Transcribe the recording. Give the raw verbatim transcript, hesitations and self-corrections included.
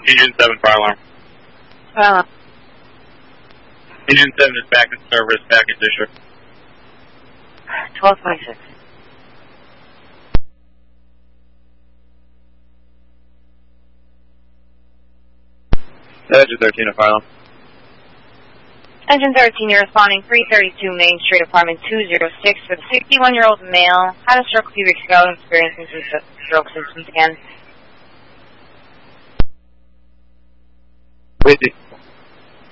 Engine seven, fire alarm. Uh, Engine seven is back in service, back in district. twelve twenty-six. Engine thirteen, a fire alarm. Engine thirteen, you're responding three thirty-two Main Street, apartment two oh six, with a sixty-one-year-old male. Had a stroke a few weeks ago, experiencing some stroke symptoms again. Wait,